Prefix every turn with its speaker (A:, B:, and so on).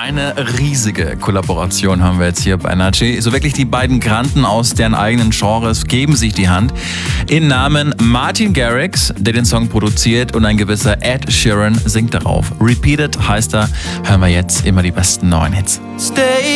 A: Eine riesige Kollaboration haben wir jetzt hier bei Energy. So wirklich die beiden Granden aus deren eigenen Genres geben sich die Hand. In Namen Martin Garrix, der den Song produziert, und ein gewisser Ed Sheeran singt darauf. Repeated heißt er. Hören wir jetzt immer die besten neuen Hits.
B: Stay